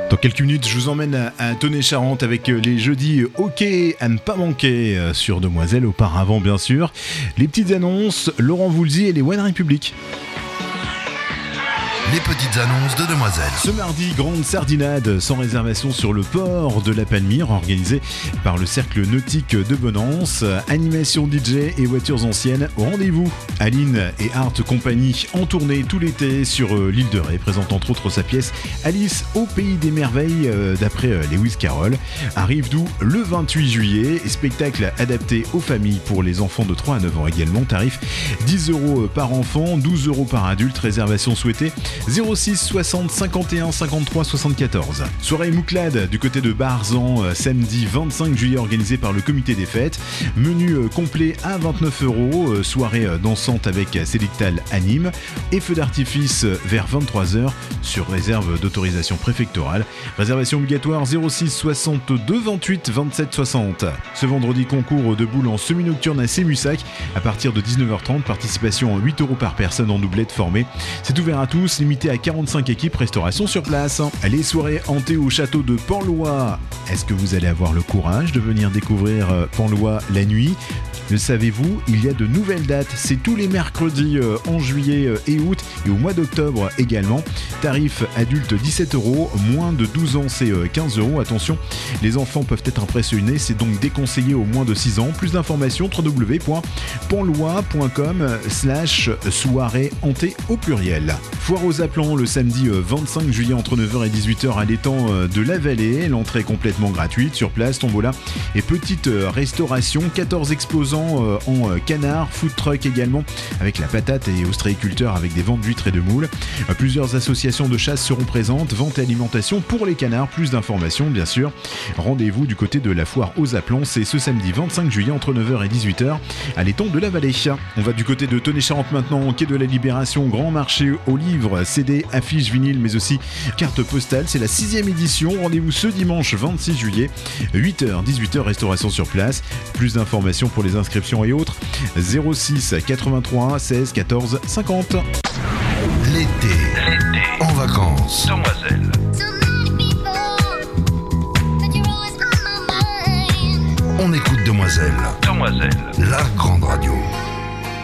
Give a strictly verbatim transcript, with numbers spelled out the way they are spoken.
Dans quelques minutes, je vous emmène à, à Tonnet-Charente avec les jeudis hockey à ne pas manquer sur Demoiselle. Auparavant, bien sûr, les petites annonces, Laurent Voulzy et les One Republic. Les petites annonces de Demoiselle. Ce mardi, grande sardinade sans réservation sur le port de la Palmyre, organisé par le Cercle Nautique de Bonance. Animation D J et voitures anciennes au rendez-vous. Aline et Art Company en tournée tout l'été sur l'île de Ré, présente entre autres sa pièce Alice au pays des merveilles d'après Lewis Carroll. Arrive d'où le vingt-huit juillet, spectacle adapté aux familles pour les enfants de trois à neuf ans également. Tarif dix euros par enfant, douze euros par adulte. Réservation souhaitée zéro six soixante cinquante et un cinquante-trois soixante-quatorze. Soirée Mouclade du côté de Barzan, samedi vingt-cinq juillet, organisée par le comité des fêtes. Menu complet à vingt-neuf euros. Soirée dansante avec Sélectal Anime et feu d'artifice vers vingt-trois heures sur réserve d'autorisation préfectorale. Réservation obligatoire zéro six soixante-deux vingt-huit vingt-sept soixante. Ce vendredi, concours de boules en semi-nocturne à Sémussac à partir de dix-neuf heures trente. Participation huit euros par personne en doublette formée. C'est ouvert à tous, limité à quarante-cinq équipes, restauration sur place. Les soirées hantées au château de Penlois. Est-ce que vous allez avoir le courage de venir découvrir Penlois la nuit ? Le savez-vous, il y a de nouvelles dates, c'est tous les mercredis euh, en juillet euh, et août et au mois d'octobre également. Tarif adulte dix-sept euros, moins de douze ans c'est euh, quinze euros. Attention, les enfants peuvent être impressionnés, c'est donc déconseillé aux moins de six ans. Plus d'informations, w w w point penlois point com slash soirée hantée au pluriel. Foire aux Aplans le samedi euh, vingt-cinq juillet entre neuf heures et dix-huit heures à l'étang euh, de la Vallée. L'entrée est complètement gratuite, sur place, tombola et petite euh, restauration. quatorze exposants en canard, food truck également avec la patate et ostréiculteurs avec des ventes d'huîtres et de moules. Plusieurs associations de chasse seront présentes, vente et alimentation pour les canards. Plus d'informations bien sûr, rendez-vous du côté de la foire aux Aplans, c'est ce samedi vingt-cinq juillet entre neuf heures et dix-huit heures à l'étang de la Vallée. On va du côté de Tonnet-Charente maintenant, quai de la Libération, grand marché aux livres, C D, affiches, vinyles mais aussi cartes postales. C'est la sixième édition, rendez-vous ce dimanche vingt-six juillet, huit heures dix-huit heures, restauration sur place. Plus d'informations pour les inscriptions et autres, zéro six quatre-vingt-trois seize quatorze cinquante. L'été, L'été. En vacances.